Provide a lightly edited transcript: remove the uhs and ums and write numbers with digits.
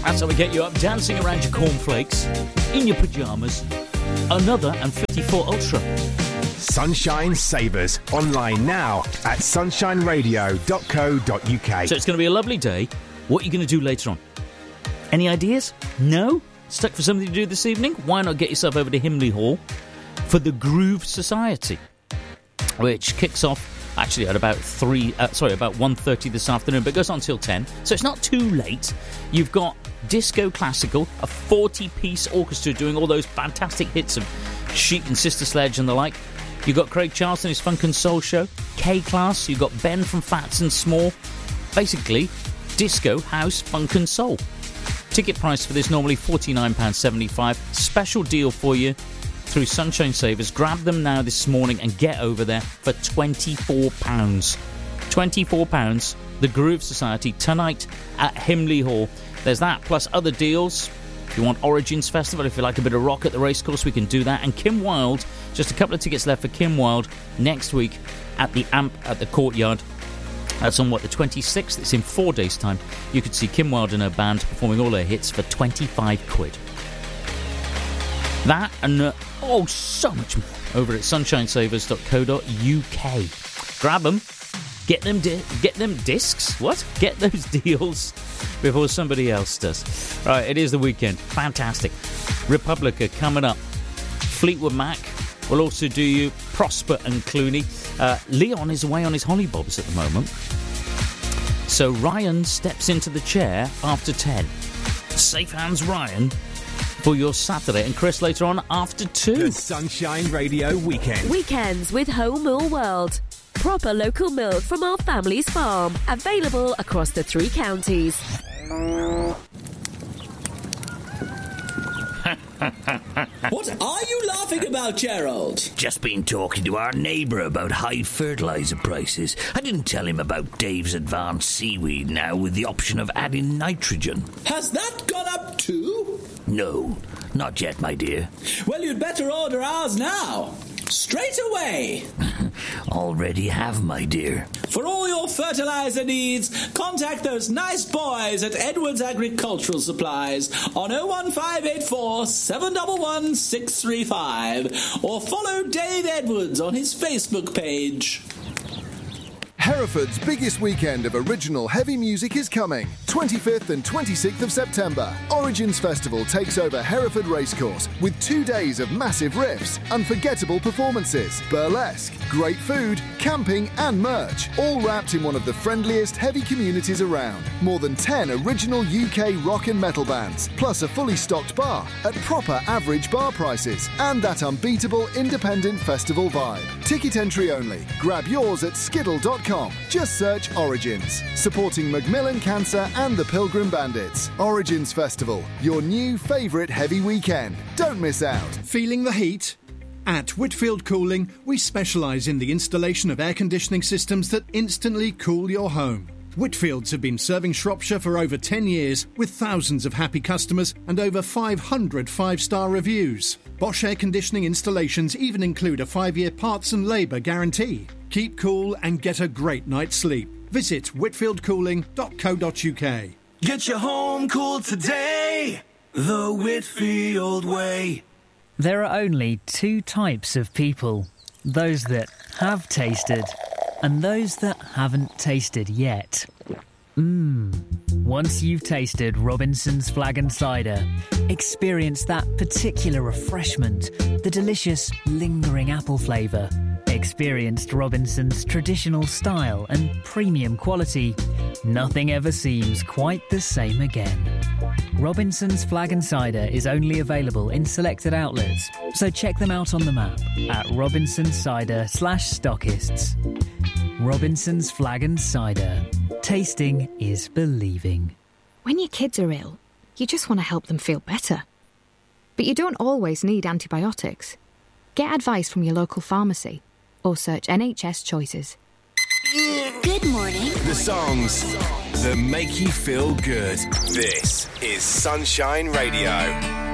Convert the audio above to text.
That's how we get you up, dancing around your cornflakes, in your pyjamas. Another and 54 Ultra. Sunshine Savers, online now at sunshineradio.co.uk. So it's going to be a lovely day. What are you going to do later on? Any ideas? No? Stuck for something to do this evening? Why not get yourself over to Himley Hall for the Groove Society, which kicks off actually at about 1:30 this afternoon, but goes on till 10, so it's not too late. You've got Disco Classical, a 40-piece orchestra doing all those fantastic hits of Chic and Sister Sledge and the like. You've got Craig Charlton, his Funk and Soul show, K-Class, you've got Ben from Fats and Small. Basically, disco, house, funk and soul. Ticket price for this normally £49.75. Special deal for you through Sunshine Savers. Grab them now this morning and get over there for £24. £24. The Groove Society tonight at Himley Hall. There's that, plus other deals. If you want Origins Festival, if you like a bit of rock at the racecourse, we can do that. And Kim Wilde, just a couple of tickets left for Kim Wilde next week at the Amp at the Courtyard. That's on, the 26th? It's in 4 days' time. You could see Kim Wilde and her band performing all her hits for £25. That and, so much more over at sunshinesavers.co.uk. Grab them. Get them discs. What? Get those deals before somebody else does. Right, it is the weekend. Fantastic. Republica coming up. Fleetwood Mac will also do you. Prosper and Clooney. Leon is away on his hollybobs at the moment. So Ryan steps into the chair after 10. Safe hands, Ryan, for your Saturday. And Chris later on after 2. The Sunshine Radio Weekend. Weekends with Home Mill World. Proper local milk from our family's farm. Available across the 3 counties. What are you laughing about, Gerald? Just been talking to our neighbour about high fertiliser prices. I didn't tell him about Dave's Advanced Seaweed now with the option of adding nitrogen. Has that gone up too? No, not yet, my dear. Well, you'd better order ours now. Straight away. Already have, my dear. For all your fertiliser needs, contact those nice boys at Edwards Agricultural Supplies on 01584 711 635 or follow Dave Edwards on his Facebook page. Hereford's biggest weekend of original heavy music is coming. 25th and 26th of September. Origins Festival takes over Hereford Racecourse with 2 days of massive riffs, unforgettable performances, burlesque, great food, camping and merch, all wrapped in one of the friendliest heavy communities around. More than 10 original UK rock and metal bands, plus a fully stocked bar at proper average bar prices, and that unbeatable independent festival vibe. Ticket entry only. Grab yours at skiddle.com. Just search Origins. Supporting Macmillan Cancer and the Pilgrim Bandits. Origins Festival, your new favourite heavy weekend. Don't miss out. Feeling the heat? At Whitfield Cooling, we specialise in the installation of air conditioning systems that instantly cool your home. Whitfields have been serving Shropshire for over 10 years with thousands of happy customers and over 500 5-star reviews. Bosch air conditioning installations even include a 5-year parts and labour guarantee. Keep cool and get a great night's sleep. Visit whitfieldcooling.co.uk. Get your home cool today, the Whitfield way. There are only 2 types of people. Those that have tasted and those that haven't tasted yet. Once you've tasted Robinson's Flag and Cider, experience that particular refreshment, the delicious, lingering apple flavour. Experienced Robinson's traditional style and premium quality. Nothing ever seems quite the same again. Robinson's Flag and Cider is only available in selected outlets, so check them out on the map at robinsoncider/stockists. Robinson's Flag and Cider. Tasting is believing. When your kids are ill, you just want to help them feel better. But you don't always need antibiotics. Get advice from your local pharmacy or search NHS Choices. Good morning. The songs that make you feel good. This is Sunshine Radio.